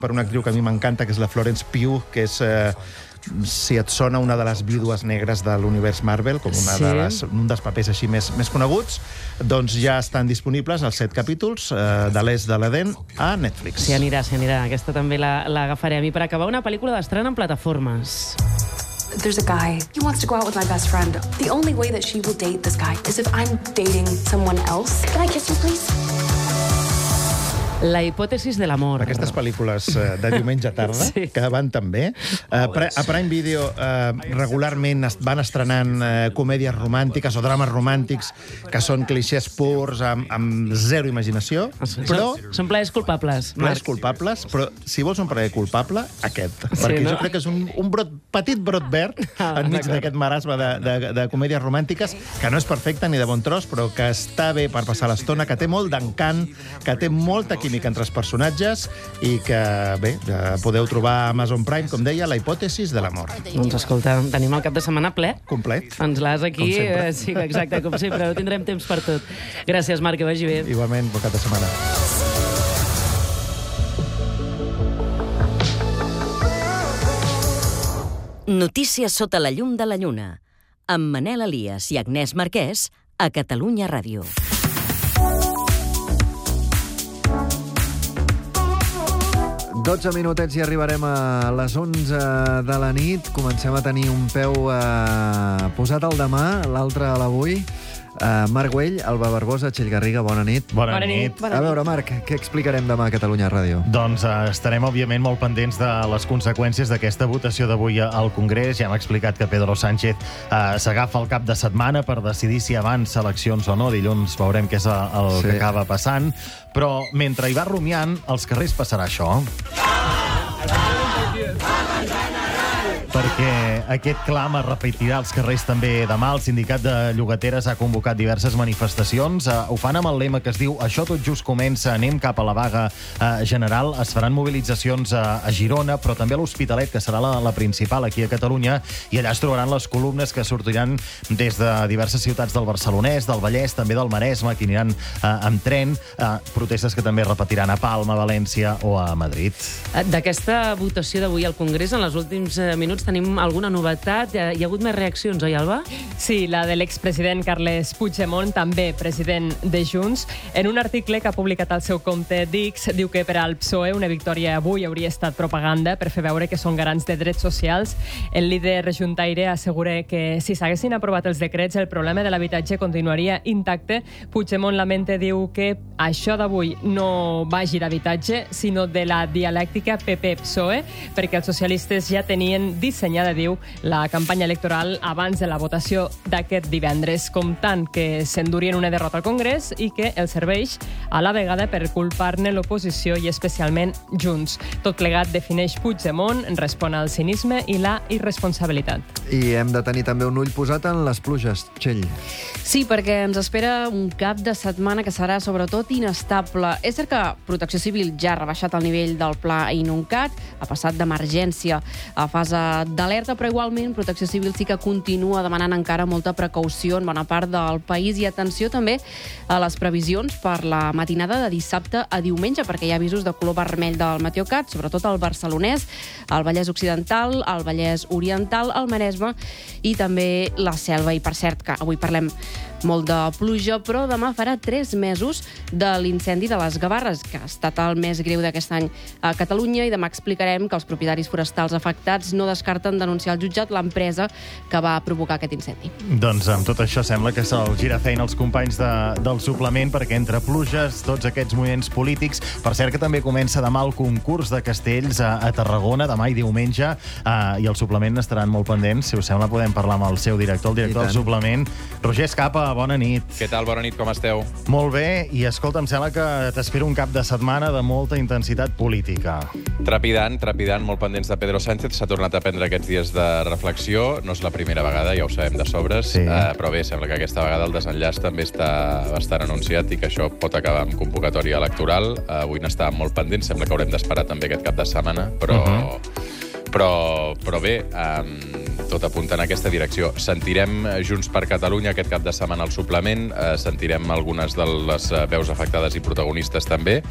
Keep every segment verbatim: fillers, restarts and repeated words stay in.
per una actriu que a mi m'encanta, que és la Florence Pugh, que és, eh, si et sona, una de les vídues negres de l'univers Marvel, com una Sí. de les, un dels papers així més, més coneguts, doncs ja estan disponibles els set capítols eh, de l'Est de l'Eden a Netflix. S'hi anirà, s'hi anirà. Aquesta també la- l'agafarem. I per acabar, una pel·lícula d'estrena en plataformes. There's a guy. He wants to go out with my best friend. The only way that she will date this guy is if I'm dating someone else. Can I kiss you, please? La hipòtesis de l'amor. Aquestes pel·lícules eh, de diumenge tarda, Sí. que van tan bé. Eh, pre- a Prime Video eh, regularment es van estrenant eh, comèdies romàntiques o drames romàntics que són clixés purs, amb, amb zero imaginació, però... Són, són plaers culpables, Plaers Marc. culpables, però si vols un plaer culpable, aquest. Sí, perquè no? jo crec que és un, un brot, petit brot verd Ah, enmig d'acord. d'aquest marasme de, de, de comèdies romàntiques, que no és perfecte ni de bon tros, però que està bé per passar l'estona, que té molt d'encant, que té molta química entre els personatges i que, bé, eh, podeu trobar a Amazon Prime, com deia, la hipòtesis de l'amor. Doncs escolta, tenim el cap de setmana ple. Complet. Ens l'has aquí. Com sempre. eh, Sí, exacte, com sempre. No tindrem temps per tot. Gràcies, Marc, que vagi bé. Igualment, bon cap de setmana. Notícies sota la llum de la lluna, amb Manel Elias i Agnès Marquès, a Catalunya Ràdio. dotze minutets i arribarem a les onze de la nit. Comencem a tenir un peu eh, posat al demà, l'altre a l'avui. Uh, Marc Güell, Alba Barbosa, Txell Garriga, bona nit. Bona, Bona nit. nit. A veure, Marc, què explicarem demà a Catalunya Ràdio? Doncs uh, estarem, òbviament, molt pendents de les conseqüències d'aquesta votació d'avui al Congrés. Ja hem explicat que Pedro Sánchez uh, s'agafa el cap de setmana per decidir si abans eleccions o no. Dilluns veurem què és el Sí. que acaba passant. Però mentre hi va rumiant, als carrers passarà això. Perquè aquest clam es repetirà als carrers també demà. El sindicat de llogateres ha convocat diverses manifestacions. Uh, ho fan amb el lema que es diu "Això tot just comença, anem cap a la vaga uh, general". Es faran mobilitzacions a, a Girona, però també a l'Hospitalet, que serà la, la principal aquí a Catalunya, i allà es trobaran les columnes que sortiran des de diverses ciutats del Barcelonès, del Vallès, també del Maresme, que aniran uh, amb tren. Uh, protestes que també repetiran a Palma, a València o a Madrid. D'aquesta votació d'avui al Congrés, en els últims eh, minuts tenim alguna novetat. Hi ha, hi ha hagut més reaccions, oi, Alba? Sí, la de l'expresident Carles Puigdemont, també president de Junts. En un article que ha publicat al seu compte d'X, diu que per al P S O E una victòria avui hauria estat propaganda per fer veure que són garants de drets socials. El líder juntaire assegura que si s'haguessin aprovat els decrets, el problema de l'habitatge continuaria intacte. Puigdemont lamenta, diu que això d'avui no vagi d'habitatge, sinó de la dialèctica P P P S O E, perquè els socialistes ja tenien dissenyada, diu, la campanya electoral abans de la votació d'aquest divendres, comptant que s'endurien una derrota al Congrés i que els serveix a la vegada per culpar-ne l'oposició i especialment Junts. Tot plegat defineix Puigdemont, respon al cinisme i la irresponsabilitat. I hem de tenir també un ull posat en les pluges, Txell. Sí, perquè ens espera un cap de setmana que serà sobretot inestable. És cert que Protecció Civil ja ha rebaixat el nivell del pla Inuncat, ha passat d'emergència a fase d'alerta, però igualment Protecció Civil sí que continua demanant encara molta precaució en bona part del país i atenció també a les previsions per la matinada de dissabte a diumenge, perquè hi ha avisos de color vermell del Meteocat, sobretot al Barcelonès, al Vallès Occidental, al Vallès Oriental, al Maresme i també la Selva. I per cert, que avui parlem molt de pluja, però demà farà tres mesos de l'incendi de les Gavarres, que ha estat el més greu d'aquest any a Catalunya, i demà explicarem que els propietaris forestals afectats no descarten denunciar al jutjat l'empresa que va provocar aquest incendi. Doncs amb tot això sembla que se'ls gira feina als companys de, del suplement, perquè entre pluges, tots aquests moviments polítics, per cert que també comença demà el concurs de castells a, a Tarragona, demà i diumenge, uh, i el suplement estaran molt pendents. Si us sembla podem parlar amb el seu director, el director del suplement, Roger Escapa. Bona nit. Què tal? Bona nit, com esteu? Molt bé, i escolta, em sembla que t'espera un cap de setmana de molta intensitat política. Trepidant, trepidant, molt pendents de Pedro Sánchez. S'ha tornat a prendre aquests dies de reflexió. No és la primera vegada, ja ho sabem de sobres, sí. uh, però bé, sembla que aquesta vegada el desenllaç també està bastant anunciat i que això pot acabar amb convocatòria electoral. Uh, avui n'estàvem molt pendents, sembla que haurem d'esperar també aquest cap de setmana, però... Uh -huh. Però, però bé, um, tot apunta en aquesta direcció. Sentirem Junts per Catalunya aquest cap de setmana al suplement, uh, sentirem algunes de les veus afectades i protagonistes també,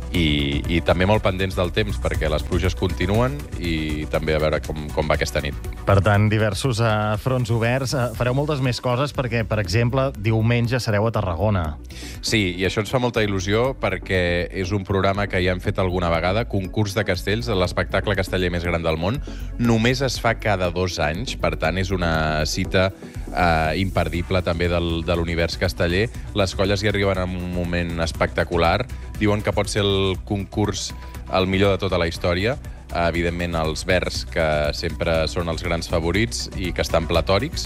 i, i també molt pendents del temps, perquè les pluges continuen i també a veure com, com va aquesta nit. Per tant, diversos uh, fronts oberts. Uh, fareu moltes més coses perquè, per exemple, diumenge sereu a Tarragona. Sí, i això ens fa molta il·lusió perquè és un programa que ja hem fet alguna vegada, Concurs de Castells, l'espectacle casteller més gran del món. Només es fa cada dos anys, per tant, és una cita eh, imperdible també del, de l'univers casteller. Les colles hi arriben en un moment espectacular. Diuen que pot ser el concurs el millor de tota la història. Evidentment, els Verds, que sempre són els grans favorits i que estan platòrics,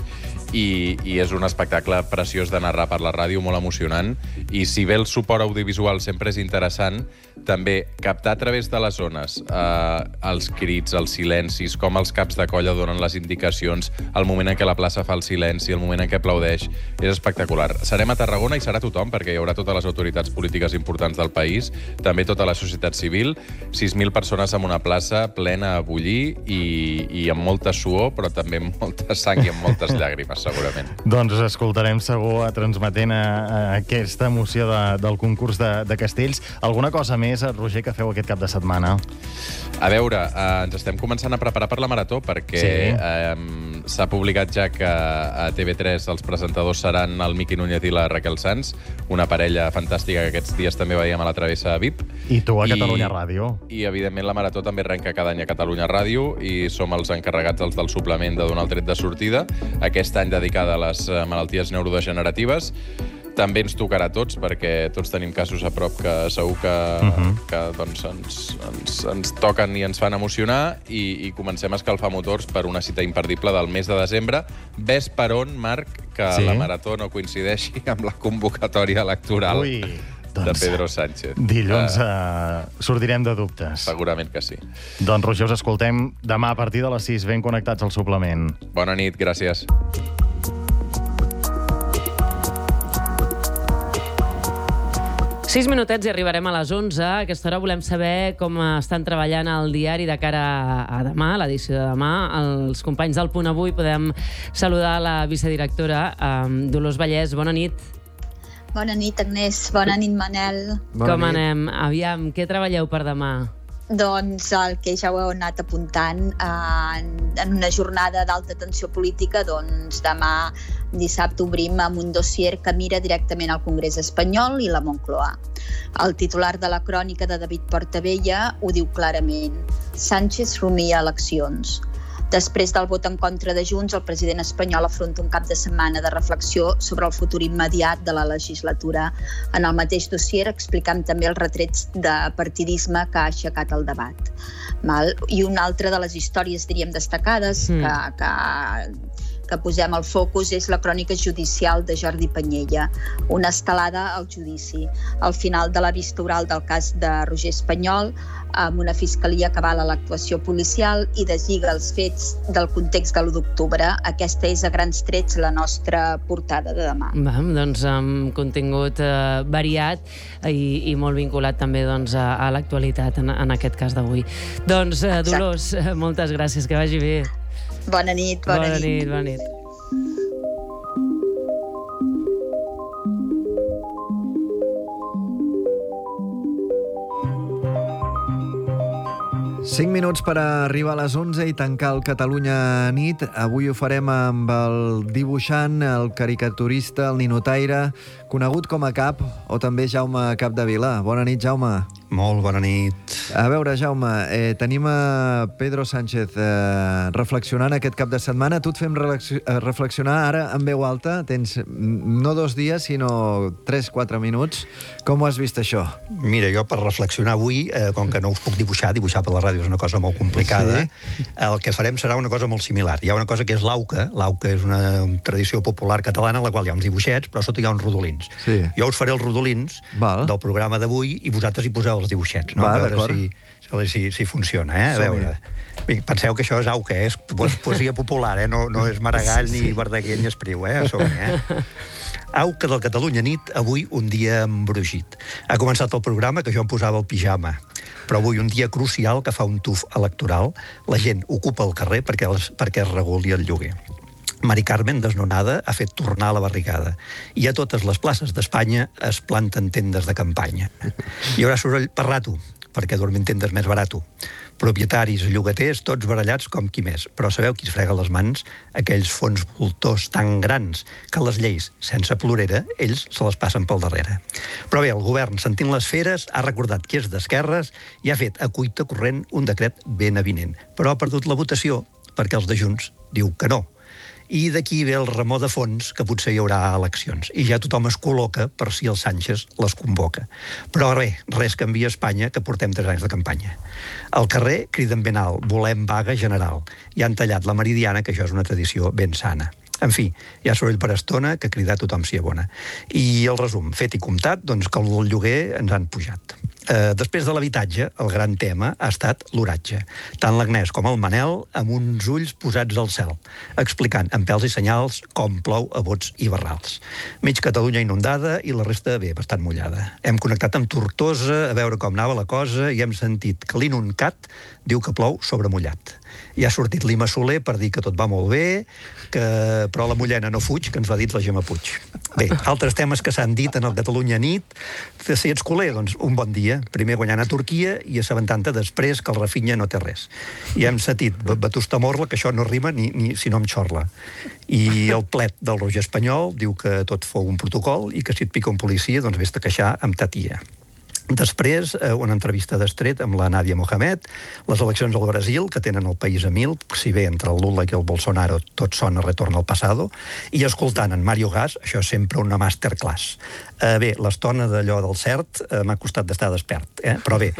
i, i és un espectacle preciós de narrar per la ràdio, molt emocionant, i si bé el suport audiovisual sempre és interessant, també captar a través de les zones eh, els crits, els silencis, com els caps de colla donen les indicacions, el moment en què la plaça fa el silenci, el moment en què aplaudeix, és espectacular. Serem a Tarragona i serà tothom, perquè hi haurà totes les autoritats polítiques importants del país, també tota la societat civil, sis mil persones en una plaça plena a bullir i, i amb molta suor, però també amb molta sang i amb moltes llàgrimes, segurament. Doncs us escoltarem segur transmetent a, a aquesta emoció de, del concurs de, de castells. Alguna cosa més, Roger, que feu aquest cap de setmana? A veure, eh, ens estem començant a preparar per la marató perquè sí. eh, s'ha publicat ja que a T V tres els presentadors seran el Miqui Núñez i la Raquel Sanz, una parella fantàstica que aquests dies també veiem a la Travessa V I P. I tu a Catalunya I, Ràdio. I, evidentment, la marató també arrenca cada any a Catalunya Ràdio i som els encarregats els del suplement de donar el tret de sortida. Aquest any dedicada a les malalties neurodegeneratives. També ens tocarà a tots, perquè tots tenim casos a prop que segur que, uh-huh. que doncs, ens, ens, ens toquen i ens fan emocionar, i, i comencem a escalfar motors per una cita imperdible del mes de desembre. Ves per on, Marc, que sí? la marató no coincideixi amb la convocatòria electoral Ui, doncs, de Pedro Sánchez. Dilluns uh, uh, sortirem de dubtes. Segurament que sí. Doncs, Roger, us escoltem demà a partir de les sis, ben connectats al suplement. Bona nit, gràcies. Sis minutets i arribarem a les onze. A aquesta hora volem saber com estan treballant al diari de cara a demà, l'edició de demà. Els companys del Punt Avui podem saludar la vicedirectora um, Dolors Vallès. Bona nit. Bona nit, Agnès. Bona nit, Manel. Bona com nit. Anem? Aviam, què treballeu per demà? Doncs el que ja ho heu anat apuntant, eh, en una jornada d'alta tensió política, doncs demà dissabte obrim amb un dossier que mira directament al Congrés espanyol i la Moncloa. El titular de la crònica de David Portabella ho diu clarament: Sánchez rumia eleccions. Després del vot en contra de Junts, el president espanyol afronta un cap de setmana de reflexió sobre el futur immediat de la legislatura. En el mateix dossier explicam també els retrets de partidisme que ha aixecat el debat. Mal? I una altra de les històries, diríem, destacades mm. que, que, que posem al focus és la crònica judicial de Jordi Panyella, una escalada al judici. Al final de la vista oral del cas de Roger Espanyol, amb una fiscalia que avala l'actuació policial i deslliga els fets del context de l'u d'octubre. Aquesta és a grans trets la nostra portada de demà. Va, doncs amb contingut eh, variat i, i molt vinculat també doncs, a, a l'actualitat en, en aquest cas d'avui. Doncs, eh, Dolors, eh, moltes gràcies, que vagi bé. Bona nit, bona, bona nit. nit. Bona nit, bona nit. Cinc minuts per arribar a les onze i tancar el Catalunya nit. Avui ho farem amb el dibuixant, el caricaturista, el ninotaire, conegut com a Cap, o també Jaume Capdevila. Bona nit, Jaume. Molt bona nit. A veure, Jaume, eh, tenim a Pedro Sánchez eh, reflexionant aquest cap de setmana. Tu et fem reflexionar ara en veu alta. Tens no dos dies, sinó tres, quatre minuts. Com ho has vist, això? Mira, jo per reflexionar avui, eh, com que no us puc dibuixar, dibuixar per la ràdio és una cosa molt complicada, sí. El que farem serà una cosa molt similar. Hi ha una cosa que és l'auca. L'auca és una tradició popular catalana en la qual hi ha uns dibuixets, però sota hi ha uns rodolins. Sí. Jo us faré els rodolins Val. del programa d'avui i vosaltres hi poseu els dibuixets, no? Va, a veure si, si, si funciona, eh? A veure. Penseu que això és auca, eh? És poesia popular, eh? No, no és Maragall, sí, sí. ni Verdaguer, ni Espriu, eh? Som, eh? Auca del Catalunya nit, avui un dia embrogit. Ha començat el programa que jo em posava el pijama, però avui un dia crucial que fa un tuf electoral. La gent ocupa el carrer perquè, els, perquè es reguli el lloguer. Mari Carmen, desnonada, ha fet tornar la barricada. I a totes les places d'Espanya es planten tendes de campanya. Hi haurà soroll per rato, perquè dormir en tendes més barato. Propietaris, llogaters, tots barallats com qui més. Però sabeu qui es frega les mans? Aquells fons voltors tan grans que les lleis, sense plorera, ells se les passen pel darrere. Però bé, el govern, sentint les feres, ha recordat que és d'esquerres i ha fet a cuita corrent un decret ben avinent. Però ha perdut la votació perquè els de Junts diu que no. I d'aquí ve el remor de fons que potser hi haurà eleccions. I ja tothom es col·loca per si el Sánchez les convoca. Però res, res canvia a Espanya, que portem tres anys de campanya. Al carrer criden ben alt, volem vaga general. I han tallat la meridiana, que això és una tradició ben sana. En fi, hi ha soroll per estona que cridar tothom s'hi abona. I el resum, fet i comptat, doncs que el lloguer ens han pujat. Eh, després de l'habitatge, el gran tema ha estat l'oratge. Tant l'Agnès com el Manel amb uns ulls posats al cel, explicant amb pèls i senyals com plou a bots i barrals. Mig Catalunya inundada i la resta, bé, bastant mullada. Hem connectat amb Tortosa a veure com anava la cosa i hem sentit que l'Inuncat diu que plou sobre mullat. I ha sortit l'Ima Soler per dir que tot va molt bé, que... però la mullena no fuig, que ens va dir la Gemma Puig. Bé, altres temes que s'han dit en el Catalunya nit, si ets culer, doncs un bon dia. Primer guanyant a Turquia i assabentant-te després que el Rafinha no té res. I hem sentit Vetusta Morla, que això no rima ni, ni si no em xorla. I el plet del Roger Espanyol diu que tot fou un protocol i que si et pica un policia, doncs vés-te a queixar amb ta tia. Després, una entrevista d'estret amb la Nadia Mohamed, les eleccions al Brasil, que tenen el país a mil, si bé entre el Lula i el Bolsonaro tot sona retorn al passado, i escoltant en Mario Gas, això és sempre una masterclass. Eh, bé, l'estona d'allò del cert eh, m'ha costat d'estar despert, eh? Però bé.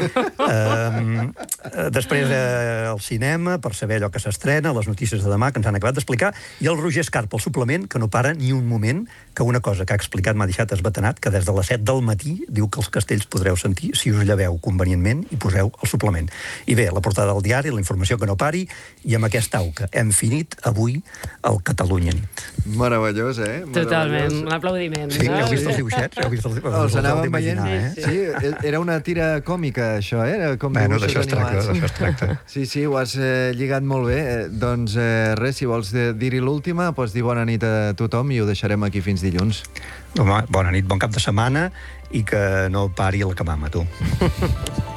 Eh, després eh, el cinema, per saber allò que s'estrena, les notícies de demà que ens han acabat d'explicar, i el Roger Escarpa, el suplement, que no para ni un moment, que una cosa que ha explicat m'ha deixat esbatanat, que des de les set del matí diu que els castells podreu sentir si us lleveu convenientment i poseu el suplement. I bé, la portada del diari, la informació que no pari, i amb aquesta auca hem finit avui el Catalunya nit. Meravellós, eh? Meravellós. Totalment, un aplaudiment. Sí, heu vist els dibuixets? Heu vist els, els, els anàvem veient. Eh? Sí, sí, era una tira còmica, això, eh? Com bueno, dibuixos d'això es tracta, animats. d'això es tracta. Sí, sí, ho has eh, lligat molt bé. Eh, doncs eh, res, si vols dir-hi l'última, pots dir bona nit a tothom i ho deixarem aquí fins dilluns. Home, bona nit, bon cap de setmana i que no pari la camama, tu.